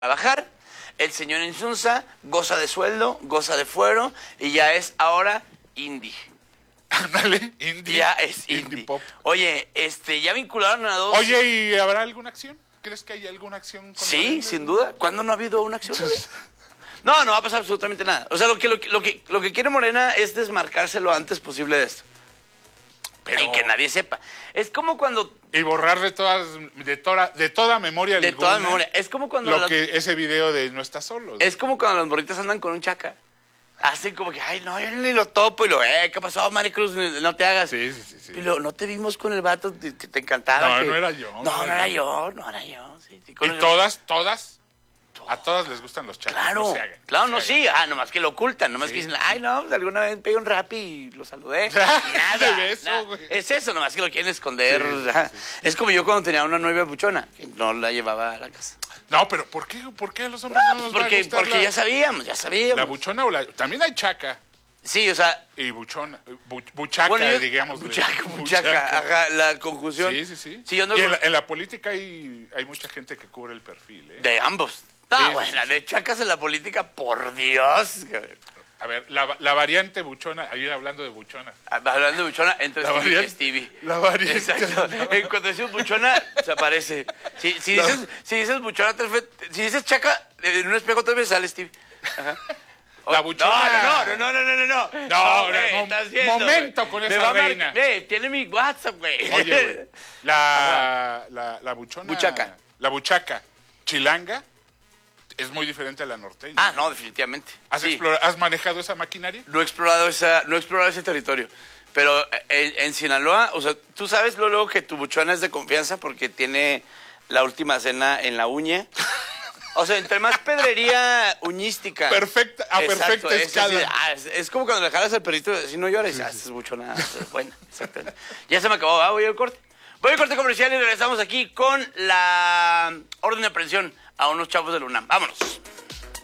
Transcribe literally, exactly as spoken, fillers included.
trabajar, el señor Insunza goza de sueldo, goza de fuero y ya es ahora indie. Ándale, indie. Ya es indie. Indie pop. Oye, este, ya vincularon a dos. Oye, ¿y habrá alguna acción? ¿Crees que hay alguna acción? Sí, sin duda. ¿Cuándo no ha habido una acción? No, no va a pasar absolutamente nada. O sea, lo que, lo que, lo que, lo que quiere Morena es desmarcarse lo antes posible de esto. Pero... Y que nadie sepa. Es como cuando... Y borrar de todas, de toda, de toda memoria De alguna, toda memoria. Es como cuando... Lo las, que ese video de No estás solo. ¿no? Es como cuando las morritas andan con un chaca. Hacen como que, ay, no, yo ni lo topo. Y lo, eh, ¿qué pasó, Maricruz? No te hagas. Sí, sí, sí. sí. Y lo, no te vimos con el vato que te, te encantaba. No, que... no era yo. No, no era yo, no era yo. Sí, sí, Y el... todas, todas... A todas les gustan los chacos. Claro, no se hagan, claro, no, no, se sí. Ah, nomás que lo ocultan. Nomás sí. que dicen, ay, no, alguna vez pegué un rap y lo saludé. Nada, De beso, nada. güey. Es eso, nomás que lo quieren esconder. Sí, Sí, sí, sí. Es como yo cuando tenía una novia buchona, que no la llevaba a la casa. No, pero ¿por qué, por qué a los hombres no, no nos Porque, va a gustar porque la, ya sabíamos, ya sabíamos. la buchona o la... También hay chaca. Sí, o sea... Y buchona, bu, buchaca, bueno, yo- digamos. Buchaca, buchaca, ajá, la conjunción. Sí, sí, sí. Sí, yo no y en con- la, en la política hay, hay mucha gente que cubre el perfil, ¿eh? De ambos. Ah, Sí, bueno, sí, la sí. de chacas en la política, por Dios. A ver, la, la variante buchona, ayer hablando de buchona. Hablando de buchona, entonces La Stevie, variante- Stevie. la variante. Exacto. En cuanto decimos buchona, se aparece. Si, si, La- dices, si dices buchona, tres veces- si dices chaca, en un espejo tres veces sale Stevie. Ajá. La Oh, buchona. No, no, no, no, no, no, no. No, no, güey, no, estás viendo, momento güey. con Me esa va a mar- reina. Ve, tiene mi WhatsApp, güey. Oye, güey, la, la, la buchona... Buchaca. La buchaca chilanga es muy diferente a la norteña. Ah, no, definitivamente. ¿Has, Sí. explora- ¿Has manejado esa maquinaria? No he explorado esa, no he explorado ese territorio. Pero en, en Sinaloa, o sea, tú sabes luego, luego que tu buchona es de confianza porque tiene la última cena en la uña. O sea, entre más pedrería uñística. Perfecta, a Exacto, perfecta es, escala. así, ah, es, es como cuando le jalas al perrito, si no llores, ah, es buchona, es buena, exactamente. Ya se me acabó, ah, voy al corte. Voy al corte comercial y regresamos aquí con la orden de aprehensión a unos chavos del UNAM. Vámonos.